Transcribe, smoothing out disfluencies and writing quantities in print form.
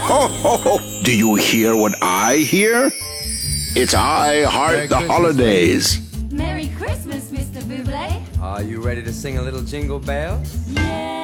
ho, ho, ho. Do you hear what I hear? It's I Heart the Holidays. Merry Christmas, Mr. Buble. Are you ready to sing a little jingle bells? Yeah.